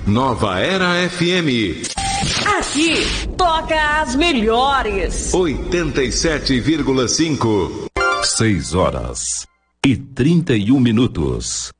Nova Era FM. Aqui toca as melhores. 87,5. 6 horas e 31 minutos.